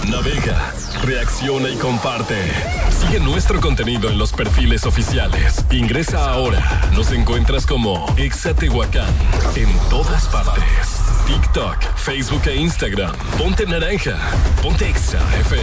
Navega, reacciona y comparte. Sigue nuestro contenido en los perfiles oficiales. Ingresa ahora. Nos encuentras como Exa Tehuacán en todas partes. TikTok, Facebook e Instagram. Ponte naranja. Ponte Exa FM.